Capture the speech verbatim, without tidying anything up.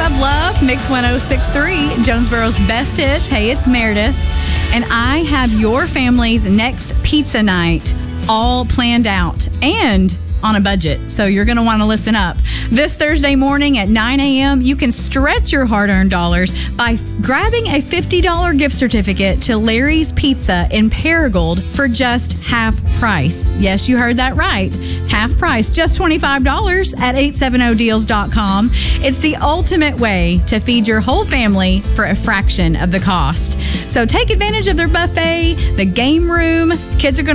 Love, Love, Mix one oh six point three, Jonesboro's best hits. Hey, it's Meredith. And I have your family's next pizza night all planned out and on a budget. So you're going to want to listen up. This Thursday morning at nine a.m., you can stretch your hard-earned dollars by grabbing a fifty dollars gift certificate to Larry's Pizza in Paragould for just half price. Yes, you heard that right. Half price, just twenty-five dollars at eight seventy deals dot com. It's the ultimate way to feed your whole family for a fraction of the cost. So take advantage of their buffet, the game room. Kids are going to